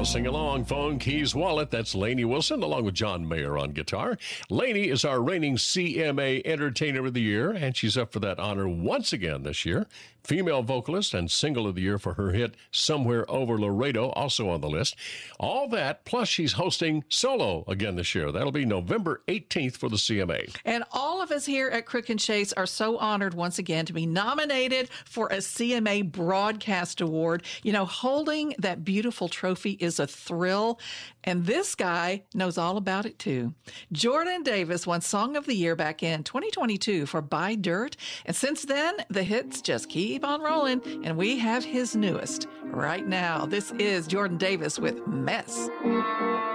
sing along. Phone, keys, wallet. That's Lainey Wilson along with John Mayer on guitar. Lainey is our reigning CMA Entertainer of the Year, and she's up for that honor once again this year. Female vocalist and single of the year for her hit Somewhere Over Laredo, also on the list. All that, plus she's hosting solo again this year. That'll be November 18th for the CMA. And all of us here at Crook and Chase are so honored once again to be nominated for a CMA Broadcast Award. You know, holding that beautiful trophy is a thrill, and this guy knows all about it too. Jordan Davis won Song of the Year back in 2022 for Buy Dirt, and since then, the hits just keep on rolling, and we have his newest right now. This is Jordan Davis with Mess.